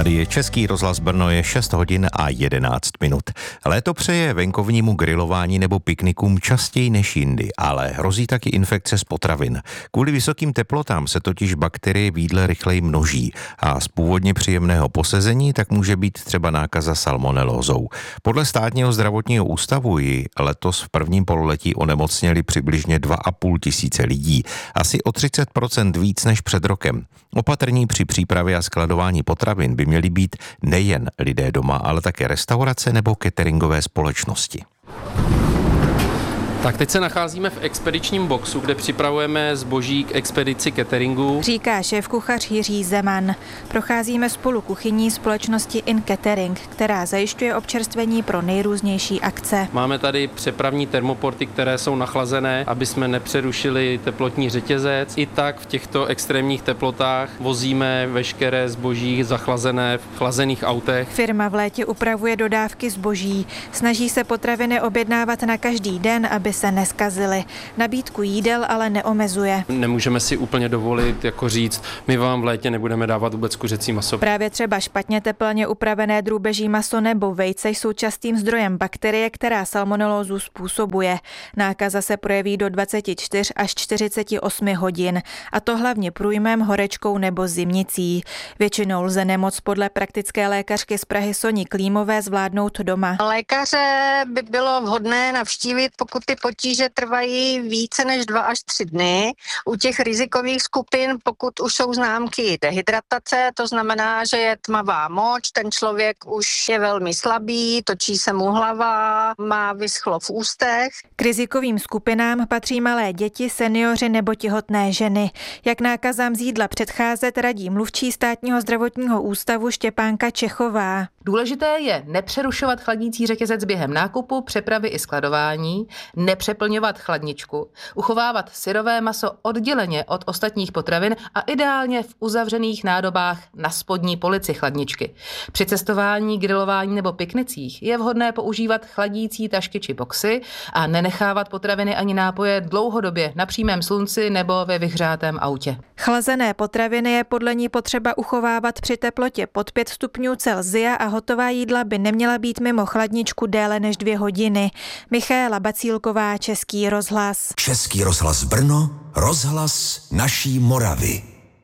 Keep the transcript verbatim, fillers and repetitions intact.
Tady je Český rozhlas Brno, je šest hodin a jedenáct minut. Léto přeje venkovnímu grilování nebo piknikům častěji než jindy, ale hrozí taky infekce z potravin. Kvůli vysokým teplotám se totiž bakterie v jídle rychleji množí a z původně příjemného posezení tak může být třeba nákaza salmonelózou. Podle státního zdravotního ústavu ji letos v prvním pololetí onemocněli přibližně dva a půl tisíce lidí, asi o třicet procent víc než před rokem. Opatrní při přípravě a skladování potravin by měli být nejen lidé doma, ale také restaurace nebo cateringové společnosti. Tak teď se nacházíme v expedičním boxu, kde připravujeme zboží k expedici cateringu. Říká šéfkuchař Jiří Zeman. Procházíme spolu kuchyní společnosti In Catering, která zajišťuje občerstvení pro nejrůznější akce. Máme tady přepravní termoporty, které jsou nachlazené, aby jsme nepřerušili teplotní řetězec. I tak v těchto extrémních teplotách vozíme veškeré zboží zachlazené v chlazených autech. Firma v létě upravuje dodávky zboží. Snaží se potraviny objednávat na každý den, aby se neskazily. Nabídku jídel ale neomezuje. Nemůžeme si úplně dovolit jako říct, my vám v létě nebudeme dávat vůbec kuřecí maso. Právě třeba špatně teplně upravené drůbeží maso nebo vejce jsou častým zdrojem bakterie, která salmonelózu způsobuje. Nákaza se projeví do dvacet čtyři až čtyřicet osm hodin, a to hlavně průjmem, horečkou nebo zimnicí. Většinou lze nemoc podle praktické lékařky z Prahy Soni Klímové zvládnout doma. Lékaře by bylo vhodné navštívit, pokud ty potíže trvají více než dva až tři dny. U těch rizikových skupin, pokud už jsou známky dehydratace, to znamená, že je tmavá moč, ten člověk už je velmi slabý, točí se mu hlava, má vyschlo v ústech. K rizikovým skupinám patří malé děti, seniori nebo těhotné ženy. Jak nákazám z jídla předcházet, radí mluvčí Státního zdravotního ústavu Štěpánka Čechová. Důležité je nepřerušovat chladící řetězec během nákupu, přepravy i skladování, nepřeplňovat chladničku, uchovávat syrové maso odděleně od ostatních potravin a ideálně v uzavřených nádobách na spodní polici chladničky. Při cestování, grilování nebo piknicích je vhodné používat chladící tašky či boxy a nenechávat potraviny ani nápoje dlouhodobě na přímém slunci nebo ve vyhřátém autě. Chlazené potraviny je podle ní potřeba uchovávat při teplotě pod pět stupňů Celsia a hotová jídla by neměla být mimo chladničku déle než dvě hodiny. Michaela Bacílková, Český rozhlas. Český rozhlas Brno, rozhlas naší Moravy.